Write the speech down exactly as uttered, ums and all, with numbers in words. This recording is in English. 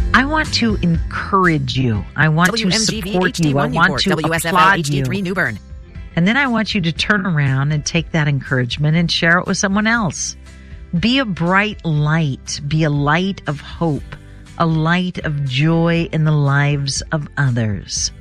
I want to encourage you. I want to support you. I want to applaud you. New Bern. And then I want you to turn around and take that encouragement and share it with someone else. Be a bright light. Be a light of hope, a light of joy in the lives of others.